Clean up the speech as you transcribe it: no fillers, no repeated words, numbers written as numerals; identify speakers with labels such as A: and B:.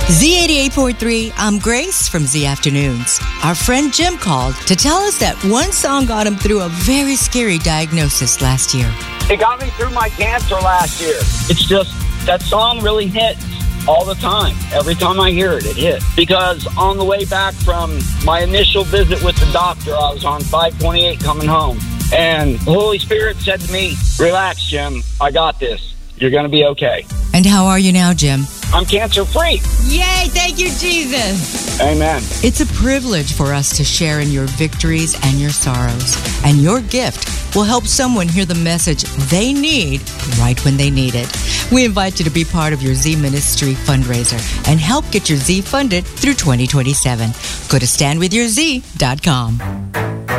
A: Z88.3, I'm Grace from Z Afternoons. Our friend Jim called to tell us that one song got him through a very scary diagnosis last year.
B: It got me through my cancer last year. It's just, that song really hits all the time. Every time I hear it, it hits. Because on the way back from my initial visit with the doctor, I was on 528 coming home. And the Holy Spirit said to me, relax, Jim, I got this. You're going to be okay.
A: And how are you now, Jim?
B: I'm cancer-free.
A: Yay, thank you, Jesus.
B: Amen.
A: It's a privilege for us to share in your victories and your sorrows. And your gift will help someone hear the message they need right when they need it. We invite you to be part of your Z Ministry fundraiser and help get your Z funded through 2027. Go to standwithyourz.com.